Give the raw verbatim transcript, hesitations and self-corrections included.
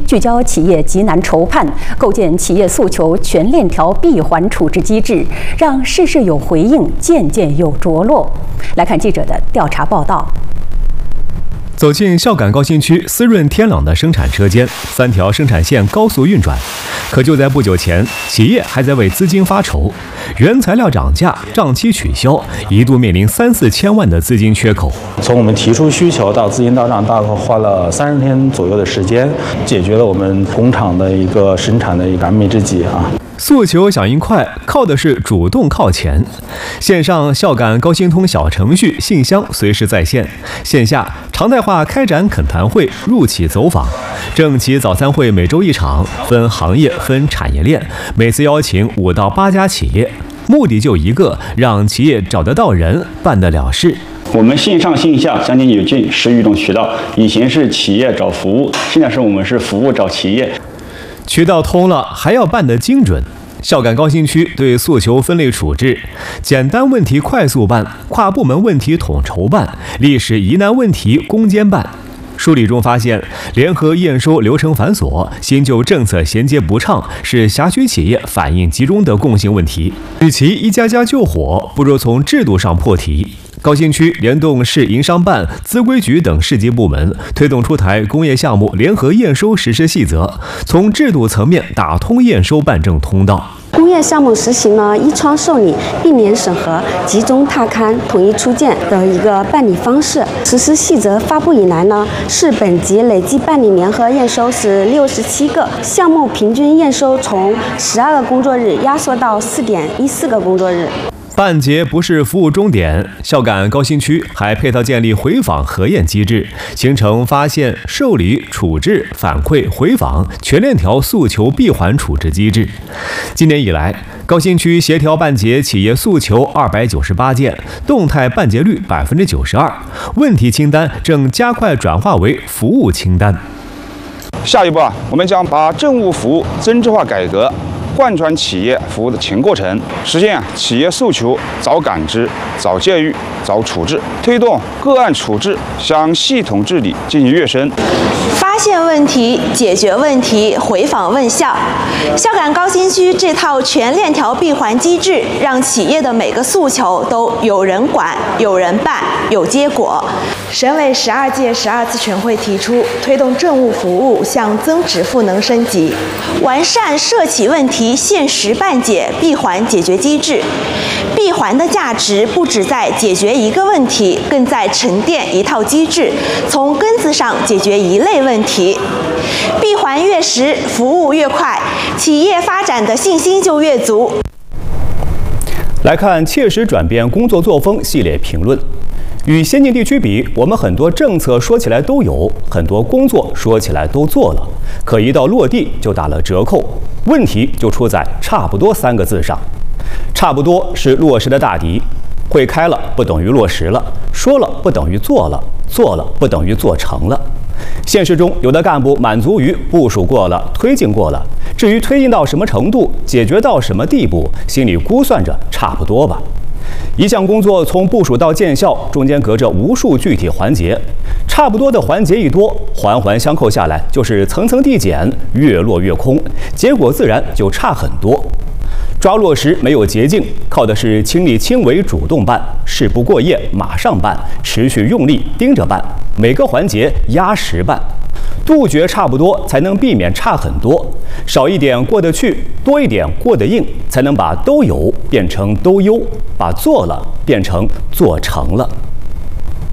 聚焦企业急难筹判，构建企业诉求全链条闭环处置机制，让事事有回应，件件有着落。来看记者的调查报道。 走进孝感高新区滋润天朗的生产车间，三条生产线高速运转。可就在不久前，企业还在为资金发愁，原材料涨价、账期取消，一度面临三四千万的资金缺口。 从我们提出需求到资金到账，大概花了三十天左右的时间，解决了我们工厂的一个生产的一个燃眉之急啊。 诉求响应快，靠的是主动靠前。线上孝感高新通小程序信箱随时在线，线下常态化开展恳谈会、入企走访。政企早餐会每周一场，分行业、分产业链，每次邀请五到八家企业，目的就一个，让企业找得到人，办得了事。 我们线上线下将近有近十余种渠道，以前是企业找服务，现在是我们是服务找企业。 渠道通了，还要办得精准。孝感高新区对诉求分类处置，简单问题快速办，跨部门问题统筹办，历史疑难问题攻坚办。梳理中发现，联合验收流程繁琐，新旧政策衔接不畅，是辖区企业反映集中的共性问题。与其一家家救火，不如从制度上破题。 高新区联动市营商办、资规局等市级部门，推动出台工业项目联合验收实施细则，从制度层面打通验收办证通道。 工业项目实行了一窗受理、避免审核、集中踏勘、统一出件的一个办理方式。实施细则发布以来呢，市本级累计办理联合验收是六十七个，项目平均验收从十二个工作日压缩到四点一四个工作日。 办结不是服务终点，孝感高新区还配套建立回访核验机制，形成发现、受理、处置、反馈、回访全链条诉求闭环处置机制。今年以来，高新区协调办结企业诉求二百九十八件，动态办结率百分之九十二，问题清单正加快转化为服务清单。 下一步啊，我们将把政务服务增值化改革 贯穿企业服务的全过程，实现企业诉求早感知、早介入、早处置，推动个案处置向系统治理进行跃升。 发现问题、解决问题、回访问效。孝感高新区这套全链条闭环机制，让企业的每个诉求都有人管、有人办、有结果。省委十二届十二次全会提出，推动政务服务向增值赋能升级，完善涉企问题 限时办解闭环解决机制，闭环的价值不只在解决一个问题，更在沉淀一套机制，从根子上解决一类问题。闭环越实，服务越快，企业发展的信心就越足。 来看切实转变工作作风系列评论。 与先进地区比，我们很多政策说起来都有，很多工作说起来都做了，可一到落地就打了折扣。问题就出在“差不多”三个字上。差不多是落实的大敌，会开了不等于落实了，说了不等于做了，做了不等于做成了。现实中，有的干部满足于部署过了、推进过了，至于推进到什么程度、解决到什么地步，心里估算着差不多吧。 一项工作从部署到见效，中间隔着无数具体环节，差不多的环节一多，环环相扣下来就是层层递减，越落越空，结果自然就差很多。抓落实没有捷径，靠的是亲力亲为、主动办，事不过夜马上办，持续用力盯着办，每个环节压实办。 杜绝差不多，才能避免差很多；少一点过得去，多一点过得硬，才能把都有变成都优，把做了变成做成了。